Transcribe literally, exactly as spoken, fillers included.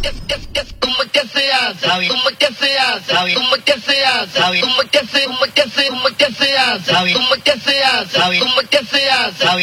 ¿Cómo es que se hace? ¿Cómo es que se hace? ¿Cómo es que se hace? ¿Cómo es que se, cómo es que se, cómo es que se hace? ¿Cómo es que se hace? ¿Cómo es que se hace?